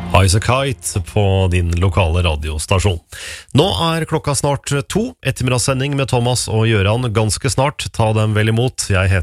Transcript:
Eyes a Kite på din lokale radiostasjon. Nå klokka snart 2, ettermiddagssending med Thomas og Gjøran ganske snart. Ta dem vel imot. Jeg heter